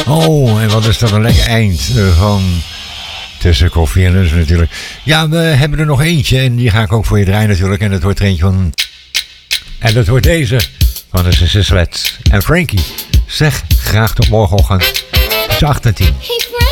Oh, en wat is dat een lekker eind van Tussen Koffie en Lunch natuurlijk. Ja, we hebben er nog eentje en die ga ik ook voor je draaien natuurlijk. En dat wordt er eentje van... En dat wordt deze van de Sister Sledge en Frankie. Zeg graag tot morgenochtend tussen 8 en 10.